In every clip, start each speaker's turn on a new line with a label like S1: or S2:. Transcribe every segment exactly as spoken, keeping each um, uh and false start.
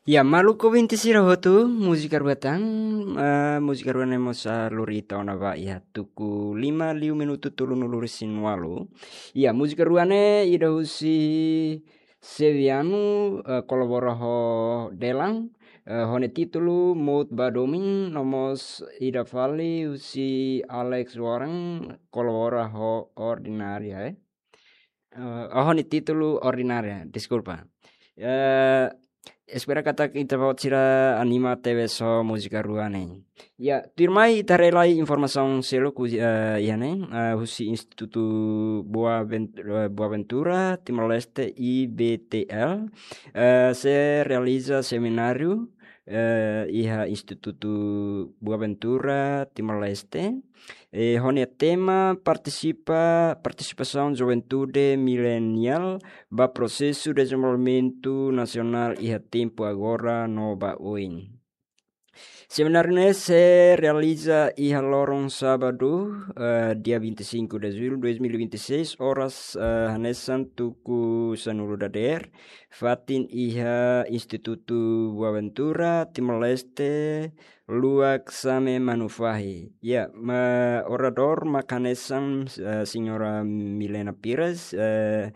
S1: Ya, maluko vinti sira hotu musika ruatang uh, musika ruane mosa lurita ona ba ya tuku lima liu minutu tulun lurisin walu. Ya, musika ruane ida husi sevianu uh, kolabora ho delang uh, hone titulu Mout Badoming nomos ida fali husi Alex Warang kolabora ho ordinaria eh. Uh, oh, hone titulu ordinaria, disculpa. Uh, Espera kata kita bawa sira anima T V so musika ruane. Ya, tirmai tarelai informação selo ku uh, yane uh, husi Instituto Boa Ventura, Boa Ventura Timor Leste I B T L uh, se realiza seminário uh, iha Instituto Boa Ventura Timor Leste. Eh, hone tema participa participação juventude milenial ba processo de desenvolvimento nacional e a tempo agora no Bauin. Seminário se realiza e lorong sábado, uh, dia vinte e cinco de julho de dois mil e vinte e seis, horas uh, hanesan tuku sanuru dader, fatin iha Instituto Boaventura, Timor Leste, luak same manufahi. Ya, ma orador makanesan uh, Senhora Milena Pires, uh,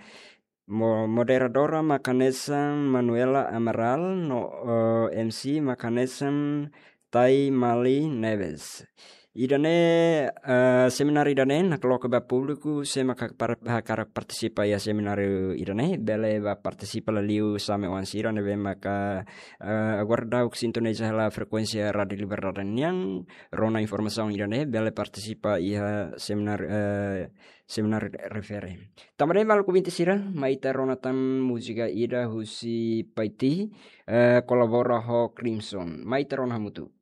S1: moderadora makanesan Manuela Amaral, no uh, M C makanesan Tai Mali Neves. Idane uh, seminar idane naklo ke ba publiku se maka hakara partisipa ya seminar idane bele ba partisipa liu same wansira nebe maka uh, aguarda uk sintonia la frekuensia radio liberadan yang rona informasi idane bele partisipa ia seminar uh, seminar refere. Tamade mal ku binti sira maita ronatan musika ida husi paiti uh, kolabora ho Crimson. Maita rona mutu.